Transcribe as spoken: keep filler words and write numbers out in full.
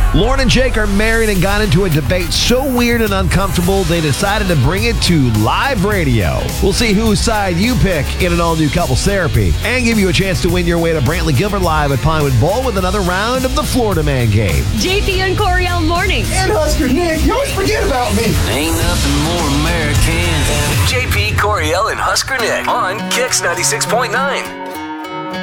Lauren and Jake are married and got into a debate so weird and uncomfortable, they decided to bring it to live radio. We'll see whose side you pick in an all-new couples therapy and give you a chance to win your way to Brantley Gilbert Live at Pinewood Bowl with another round of the Florida Man game. J P and Coriel mornings. And Husker Nick, you always forget about me. Ain't nothing more American than J P, Coriel, and Husker Nick on Kix ninety-six point nine.